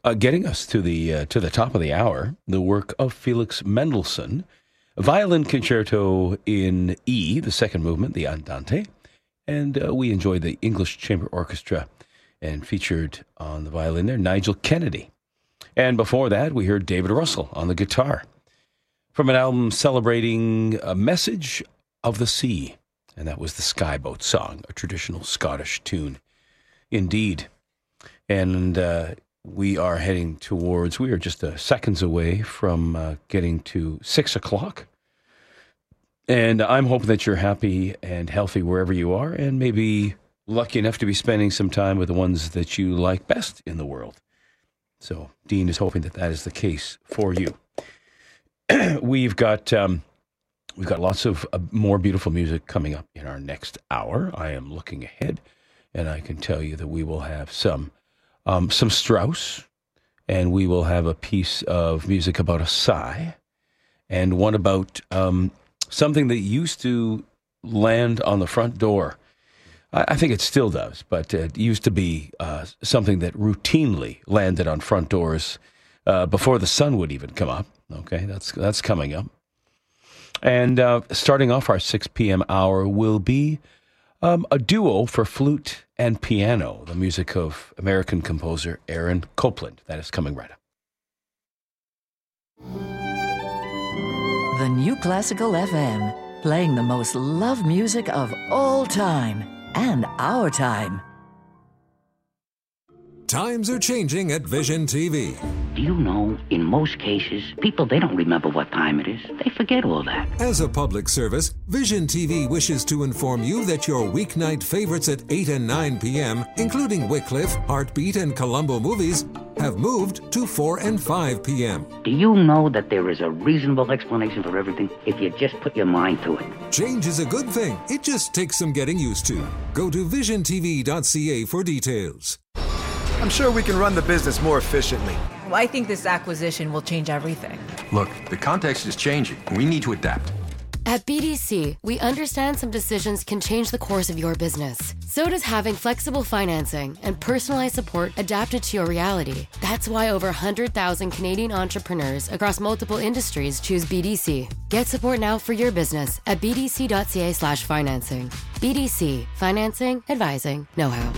Getting us to the top of the hour, the work of Felix Mendelssohn, Violin Concerto in E, the second movement, the Andante, and we enjoyed the English Chamber Orchestra, and featured on the violin there, Nigel Kennedy. And before that, we heard David Russell on the guitar from an album celebrating a message of the sea, and that was the Skyboat Song, a traditional Scottish tune indeed. And we are just seconds away from getting to 6 o'clock. And I'm hoping that you're happy and healthy wherever you are, and maybe lucky enough to be spending some time with the ones that you like best in the world. So Dean is hoping that that is the case for you. We've got lots of more beautiful music coming up in our next hour. I am looking ahead, and I can tell you that we will have some Strauss, and we will have a piece of music about a sigh, and one about something that used to land on the front door. I think it still does, but it used to be something that routinely landed on front doors before the sun would even come up. Okay, that's coming up. And starting off our 6 p.m. hour will be a duo for flute and piano, the music of American composer Aaron Copland. That is coming right up. The New Classical FM, playing the most loved music of all time and our time. Times are changing at Vision TV. Do you know, in most cases, people, they don't remember what time it is. They forget all that. As a public service, Vision TV wishes to inform you that your weeknight favorites at 8 and 9 p.m., including Wycliffe, Heartbeat, and Columbo movies, have moved to 4 and 5 p.m. Do you know that there is a reasonable explanation for everything if you just put your mind to it? Change is a good thing. It just takes some getting used to. Go to visiontv.ca for details. I'm sure we can run the business more efficiently. Well, I think this acquisition will change everything. Look, the context is changing. We need to adapt. At BDC, we understand some decisions can change the course of your business. So does having flexible financing and personalized support adapted to your reality. That's why over 100,000 Canadian entrepreneurs across multiple industries choose BDC. Get support now for your business at bdc.ca/financing. BDC, financing, advising, know-how.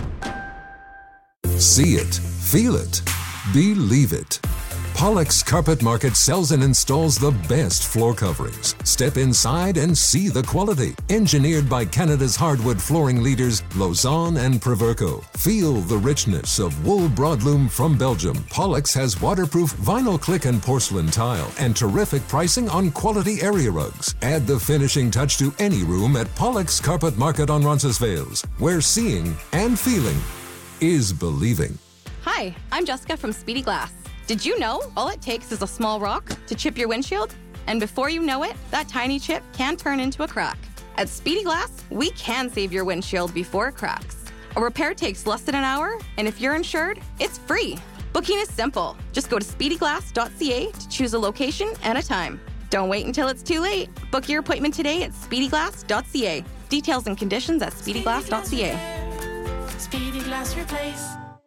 See it, feel it, believe it. Pollux Carpet Market sells and installs the best floor coverings. Step inside and see the quality. Engineered by Canada's hardwood flooring leaders, Lausanne and Proverco. Feel the richness of wool broadloom from Belgium. Pollux has waterproof vinyl click and porcelain tile and terrific pricing on quality area rugs. Add the finishing touch to any room at Pollux Carpet Market on Roncesvalles, where seeing and feeling is believing. Hi, I'm Jessica from Speedy Glass. Did you know all it takes is a small rock to chip your windshield? And before you know it, that tiny chip can turn into a crack. At Speedy Glass, we can save your windshield before it cracks. A repair takes less than an hour, and if you're insured, it's free. Booking is simple. Just go to speedyglass.ca to choose a location and a time. Don't wait until it's too late. Book your appointment today at speedyglass.ca. Details and conditions at speedyglass.ca. Speedy Glass Replace.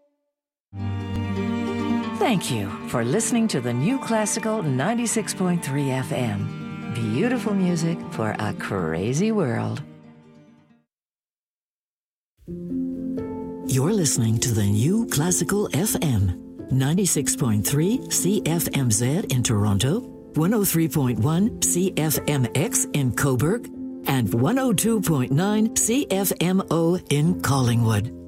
Thank you for listening to the New Classical 96.3 FM. Beautiful music for a crazy world. You're listening to the New Classical FM, 96.3 CFMZ in Toronto, 103.1 CFMX in Cobourg, and 102.9 CFMO in Collingwood.